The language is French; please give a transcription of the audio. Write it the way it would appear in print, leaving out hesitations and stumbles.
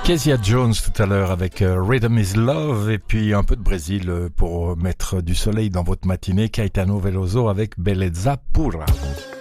Kezia Jones tout à l'heure avec Rhythm is Love et puis un peu de Brésil pour mettre du soleil dans votre matinée. Caetano Veloso avec Beleza Pura.